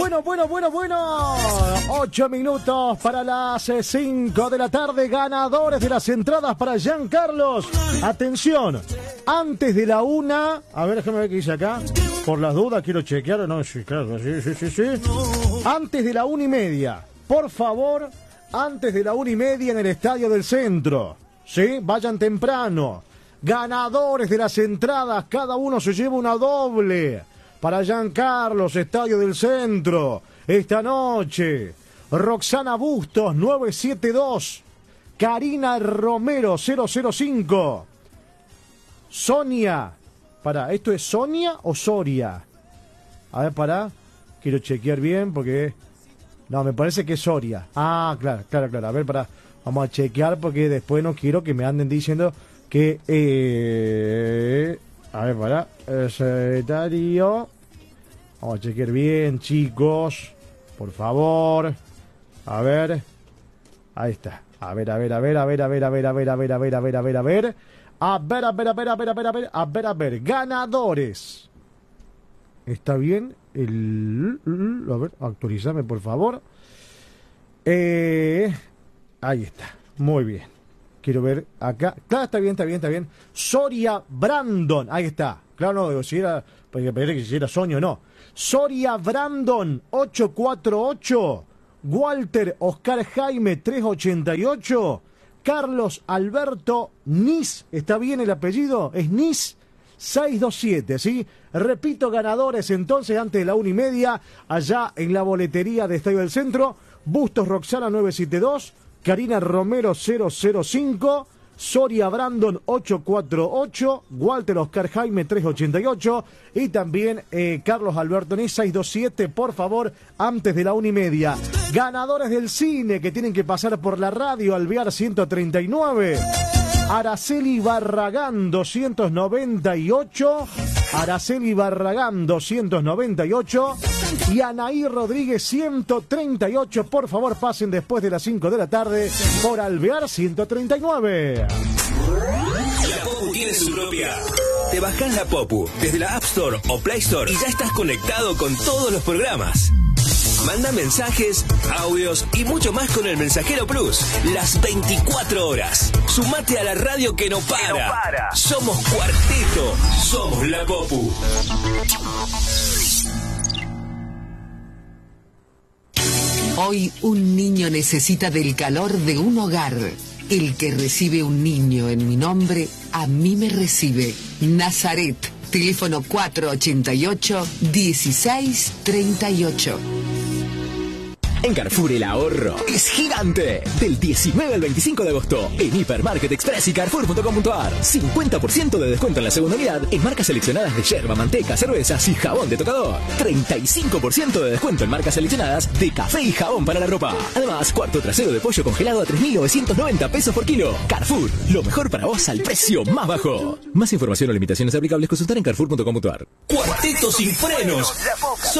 Bueno. 8 minutos para las 5 de la tarde. Ganadores de las entradas para Giancarlos. Atención, antes de la 1. A ver, déjame ver qué dice acá. Por las dudas quiero chequear. No, sí, claro, sí. Antes de la 1:30. Por favor, antes de la 1:30 en el Estadio del Centro. ¿Sí? Vayan temprano. Ganadores de las entradas. Cada uno se lleva una doble. Para Giancarlos, Estadio del Centro. Esta noche, Roxana Bustos, 972. Karina Romero, 005. Sonia. ¿Esto es Sonia o Soria? A ver, quiero chequear bien porque... No, me parece que es Soria. Ah, claro. A ver, vamos a chequear porque después no quiero que me anden diciendo que... A ver, secretario. Vamos a chequear bien, chicos. Por favor. A ver. Ahí está. A ver. Ganadores. ¿Está bien? A ver, actualizame, por favor. Ahí está. Muy bien. Quiero ver acá. Claro, está bien. Soria Brandon. Ahí está. Claro, no, digo, si era... Porque parece que si era Sonia o no. Soria Brandon, 848. Walter Oscar Jaime, 388. Carlos Alberto Nis. ¿Está bien el apellido? Es Nis, 627, ¿sí? Repito, ganadores entonces antes de la 1:30. Allá en la boletería de Estadio del Centro. Bustos Roxana, 972. Karina Romero, 005. Soria Brandon, 848. Walter Oscar Jaime, 388. Y también Carlos Alberto Nis, 627. Por favor, antes de la 1:30. Ganadores del cine que tienen que pasar por la radio. Alvear, 139. Araceli Barragán, 298. Araceli Barragán, 298. Y Anaí Rodríguez, 138. Por favor, pasen después de las 5 de la tarde por Alvear 139. La Popu tiene su propia. Te bajás la Popu desde la App Store o Play Store y ya estás conectado con todos los programas. Manda mensajes, audios y mucho más con el Mensajero Plus. Las 24 horas. Sumate a la radio que no para. Somos Cuarteto. Somos la Popu. Hoy un niño necesita del calor de un hogar. El que recibe un niño en mi nombre, a mí me recibe. Nazaret. Teléfono 488-1638. En Carrefour el ahorro es gigante. Del 19 al 25 de agosto en Hipermarket Express y Carrefour.com.ar. 50% de descuento en la segunda unidad en marcas seleccionadas de yerba, manteca, cervezas y jabón de tocador. 35% de descuento en marcas seleccionadas de café y jabón para la ropa. Además, cuarto trasero de pollo congelado a 3.990 pesos por kilo. Carrefour, lo mejor para vos al precio más bajo. Más información o limitaciones aplicables consultar en Carrefour.com.ar. Cuarteto sin frenos.